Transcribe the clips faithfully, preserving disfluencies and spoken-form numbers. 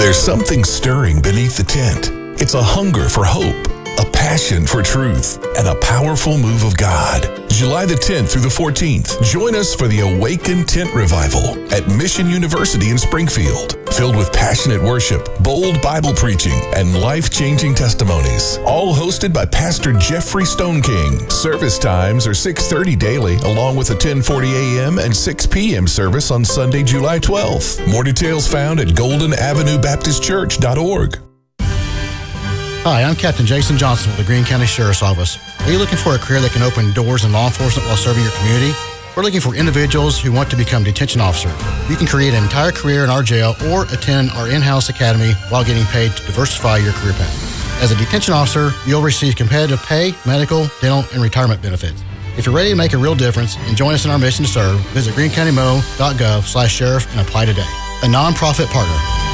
There's something stirring beneath the tent. It's a hunger for hope, a passion for truth, and a powerful move of God. July the tenth through the fourteenth, join us for the Awaken Tent Revival at Mission University in Springfield. Filled with passionate worship, bold Bible preaching, and life-changing testimonies. All hosted by Pastor Jeffrey Stoneking. Service times are six thirty daily, along with a ten forty a.m. and six p.m. service on Sunday, July twelfth. More details found at golden avenue baptist church dot org. Hi, I'm Captain Jason Johnson with the Greene County Sheriff's Office. Are you looking for a career that can open doors in law enforcement while serving your community? We're looking for individuals who want to become detention officer. You can create an entire career in our jail or attend our in-house academy while getting paid to diversify your career path. As a detention officer, you'll receive competitive pay, medical, dental, and retirement benefits. If you're ready to make a real difference and join us in our mission to serve, visit green county mo dot gov slash sheriff and apply today. A nonprofit partner.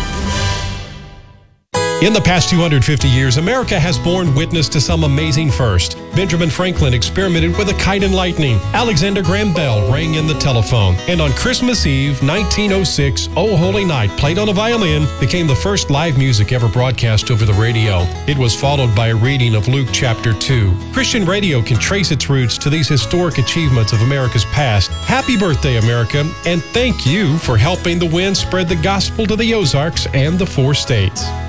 In the past two hundred fifty years, America has borne witness to some amazing firsts. Benjamin Franklin experimented with a kite and lightning. Alexander Graham Bell rang in the telephone. And on Christmas Eve, nineteen oh six, O Holy Night, played on a violin, became the first live music ever broadcast over the radio. It was followed by a reading of Luke chapter two. Christian radio can trace its roots to these historic achievements of America's past. Happy birthday, America, and thank you for helping the wind spread the gospel to the Ozarks and the four states.